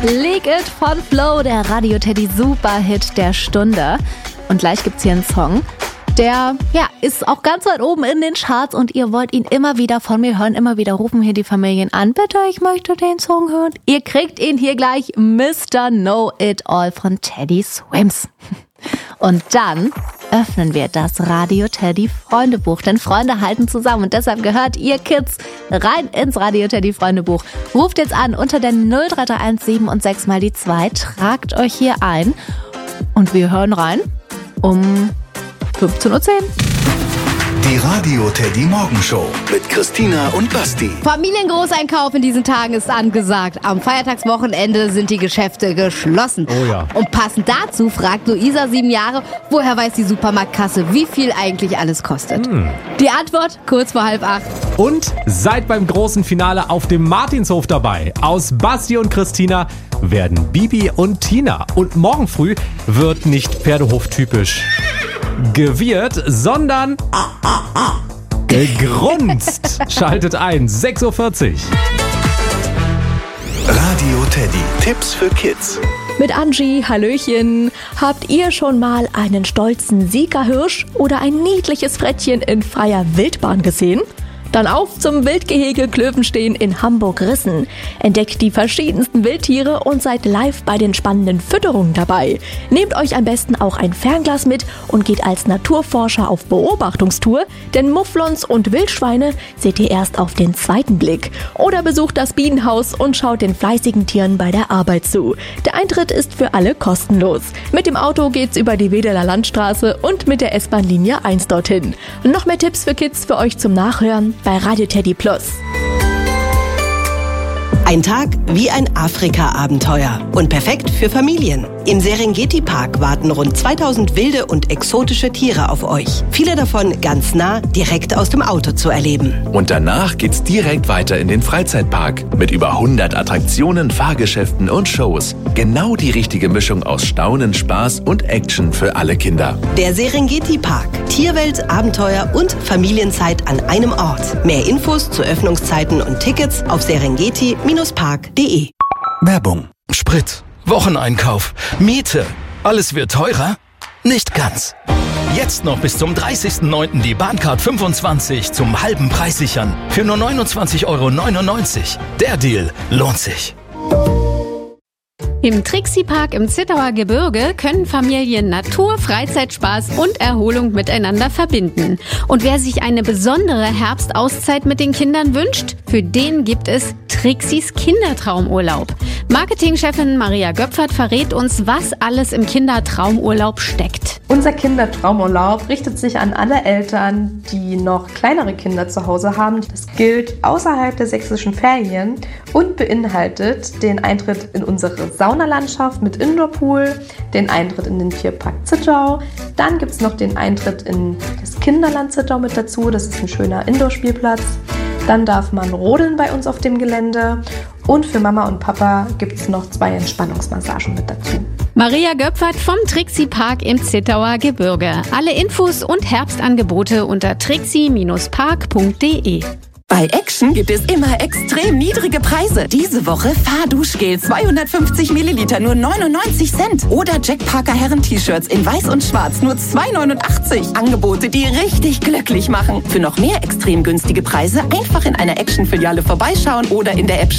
Leg It von Flo, der Radio Teddy Superhit der Stunde. Und gleich gibt's hier einen Song, der ist auch ganz weit oben in den Charts und ihr wollt ihn immer wieder von mir hören, immer wieder rufen hier die Familien an. Bitte, ich möchte den Song hören. Ihr kriegt ihn hier gleich, Mr. Know It All von Teddy Swims. Und dann öffnen wir das Radio Teddy Freundebuch, denn Freunde halten zusammen und deshalb gehört ihr Kids rein ins Radio Teddy Freundebuch. Ruft jetzt an unter der 0331 7 und 6 mal die 2, tragt euch hier ein und wir hören rein um 15:10 Uhr. Die Radio Teddy Morgenshow mit Christina und Basti. Familiengroßeinkauf in diesen Tagen ist angesagt. Am Feiertagswochenende sind die Geschäfte geschlossen. Oh ja. Und passend dazu fragt Luisa, 7 Jahre, woher weiß die Supermarktkasse, wie viel eigentlich alles kostet? Die Antwort kurz vor 7:30. Und seid beim großen Finale auf dem Martinshof dabei. Aus Basti und Christina werden Bibi und Tina. Und morgen früh wird nicht Pferdehof-typisch gewirrt, sondern gegrunzt. Schaltet ein, 6:40 Uhr. Radio Teddy. Tipps für Kids. Mit Angie, Hallöchen. Habt ihr schon mal einen stolzen Siegerhirsch oder ein niedliches Frettchen in freier Wildbahn gesehen? Dann auf zum Wildgehege Klövenstein in Hamburg-Rissen. Entdeckt die verschiedensten Wildtiere und seid live bei den spannenden Fütterungen dabei. Nehmt euch am besten auch ein Fernglas mit und geht als Naturforscher auf Beobachtungstour, denn Mufflons und Wildschweine seht ihr erst auf den zweiten Blick. Oder besucht das Bienenhaus und schaut den fleißigen Tieren bei der Arbeit zu. Der Eintritt ist für alle kostenlos. Mit dem Auto geht's über die Wedeler Landstraße und mit der S-Bahn-Linie 1 dorthin. Und noch mehr Tipps für Kids für euch zum Nachhören bei Radio Teddy Plus. Ein Tag wie ein Afrika-Abenteuer und perfekt für Familien. Im Serengeti-Park warten rund 2000 wilde und exotische Tiere auf euch. Viele davon ganz nah, direkt aus dem Auto zu erleben. Und danach geht's direkt weiter in den Freizeitpark mit über 100 Attraktionen, Fahrgeschäften und Shows. Genau die richtige Mischung aus Staunen, Spaß und Action für alle Kinder. Der Serengeti-Park. Tierwelt, Abenteuer und Familienzeit an einem Ort. Mehr Infos zu Öffnungszeiten und Tickets auf serengeti-park.de. Werbung. Sprit, Wocheneinkauf, Miete. Alles wird teurer? Nicht ganz. Jetzt noch bis zum 30.09. die Bahncard 25 zum halben Preis sichern. Für nur 29,99 €. Der Deal lohnt sich. Im Trixie-Park im Zittauer Gebirge können Familien Natur, Freizeitspaß und Erholung miteinander verbinden. Und wer sich eine besondere Herbstauszeit mit den Kindern wünscht, für den gibt es Trixis Kindertraumurlaub. Marketingchefin Maria Göpfert verrät uns, was alles im Kindertraumurlaub steckt. Unser Kindertraumurlaub richtet sich an alle Eltern, die noch kleinere Kinder zu Hause haben. Das gilt außerhalb der sächsischen Ferien und beinhaltet den Eintritt in unsere Saunalandschaft mit Indoorpool, den Eintritt in den Tierpark Zittau. Dann gibt es noch den Eintritt in das Kinderland Zittau mit dazu. Das ist ein schöner Indoor-Spielplatz. Dann darf man rodeln bei uns auf dem Gelände. Und für Mama und Papa gibt es noch 2 Entspannungsmassagen mit dazu. Maria Göpfert vom Trixie-Park im Zittauer Gebirge. Alle Infos und Herbstangebote unter trixie-park.de. Bei Action gibt es immer extrem niedrige Preise. Diese Woche Fahrduschgel 250 Milliliter nur 99 Cent. Oder Jack Parker Herren-T-Shirts in weiß und schwarz nur 2,89. Angebote, die richtig glücklich machen. Für noch mehr extrem günstige Preise einfach in einer Action-Filiale vorbeischauen oder in der App